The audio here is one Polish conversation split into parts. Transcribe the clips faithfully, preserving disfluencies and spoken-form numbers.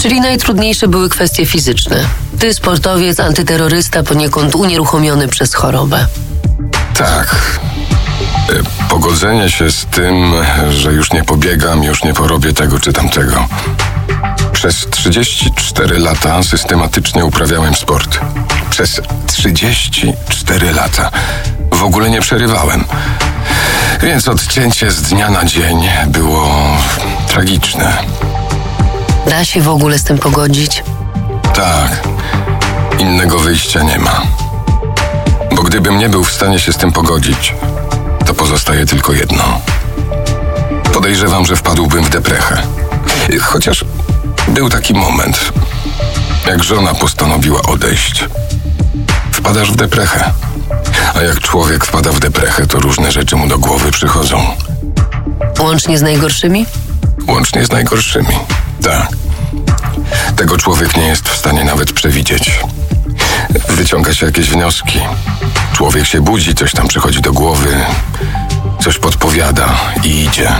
Czyli najtrudniejsze były kwestie fizyczne. Ty, sportowiec, antyterrorysta, poniekąd unieruchomiony przez chorobę. Tak. Pogodzenie się z tym, że już nie pobiegam, już nie porobię tego czy tamtego. Przez trzydzieści cztery lata systematycznie uprawiałem sport. Przez trzydzieści cztery lata. W ogóle nie przerywałem. Więc odcięcie z dnia na dzień było tragiczne. Da się w ogóle z tym pogodzić? Tak. Innego wyjścia nie ma. Bo gdybym nie był w stanie się z tym pogodzić, to pozostaje tylko jedno. Podejrzewam, że wpadłbym w deprechę. Chociaż był taki moment, jak żona postanowiła odejść. Wpadasz w deprechę. A jak człowiek wpada w deprechę, to różne rzeczy mu do głowy przychodzą. Łącznie z najgorszymi? Łącznie z najgorszymi, tak. Tego człowiek nie jest w stanie nawet przewidzieć. Wyciąga się jakieś wnioski. Człowiek się budzi, coś tam przychodzi do głowy, coś podpowiada i idzie.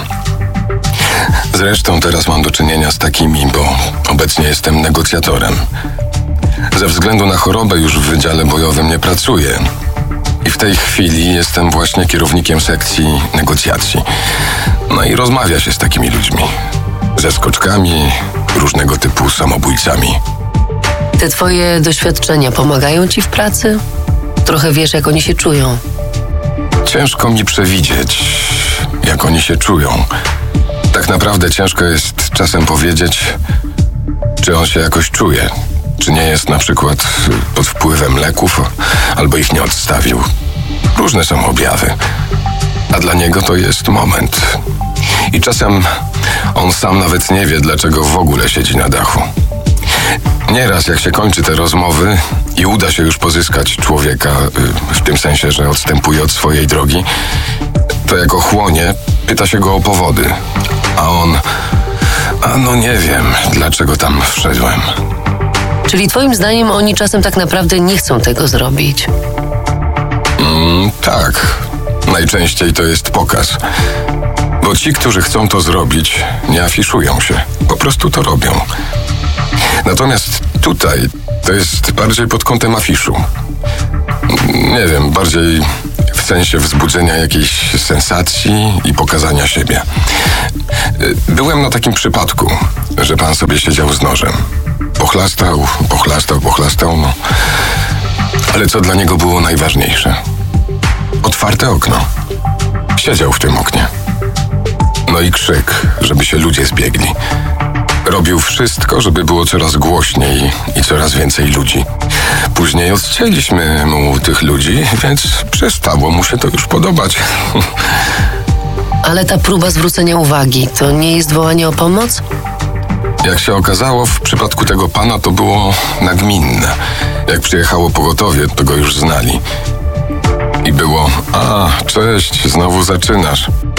Zresztą teraz mam do czynienia z takimi, bo obecnie jestem negocjatorem. Ze względu na chorobę już w wydziale bojowym nie pracuję. I w tej chwili jestem właśnie kierownikiem sekcji negocjacji. No i rozmawia się z takimi ludźmi. Ze skoczkami, różnego typu samobójcami. Te twoje doświadczenia pomagają ci w pracy? Trochę wiesz, jak oni się czują. Ciężko mi przewidzieć, jak oni się czują. Tak naprawdę ciężko jest czasem powiedzieć, czy on się jakoś czuje. Czy nie jest na przykład pod wpływem leków, albo ich nie odstawił. Różne są objawy. A dla niego to jest moment. I czasem on sam nawet nie wie, dlaczego w ogóle siedzi na dachu. Nieraz jak się kończy te rozmowy i uda się już pozyskać człowieka, w tym sensie, że odstępuje od swojej drogi, to jak ochłonie, pyta się go o powody. A on, a no nie wiem, dlaczego tam wszedłem. Czyli twoim zdaniem oni czasem tak naprawdę nie chcą tego zrobić? Mm, tak. Najczęściej to jest pokaz. Bo ci, którzy chcą to zrobić, nie afiszują się. Po prostu to robią. Natomiast tutaj to jest bardziej pod kątem afiszu. Nie wiem, bardziej w sensie wzbudzenia jakiejś sensacji i pokazania siebie. Byłem na takim przypadku, że pan sobie siedział z nożem. Pochlastał, pochlastał, pochlastał, no. Ale co dla niego było najważniejsze? Otwarte okno. Siedział w tym oknie. No i krzyk, żeby się ludzie zbiegli. Robił wszystko, żeby było coraz głośniej i coraz więcej ludzi. Później odcięliśmy mu tych ludzi, więc przestało mu się to już podobać. Ale ta próba zwrócenia uwagi, to nie jest wołanie o pomoc? Jak się okazało, w przypadku tego pana to było nagminne. Jak przyjechało pogotowie, to go już znali. I było, a, cześć, znowu zaczynasz.